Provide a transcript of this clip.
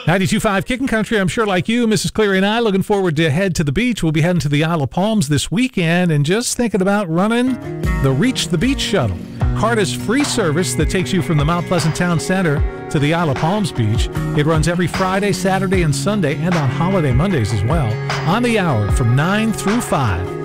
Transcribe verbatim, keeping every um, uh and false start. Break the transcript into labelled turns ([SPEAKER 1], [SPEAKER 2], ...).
[SPEAKER 1] ninety-two point five Kicking Country. I'm sure like you, Missus Cleary and I, looking forward to head to the beach. We'll be heading to the Isle of Palms this weekend and just thinking about running the Reach the Beach shuttle. Carta's free service that takes you from the Mount Pleasant Town Center to the Isle of Palms Beach. It runs every Friday, Saturday, and Sunday, and on holiday Mondays as well, on the hour from nine through five.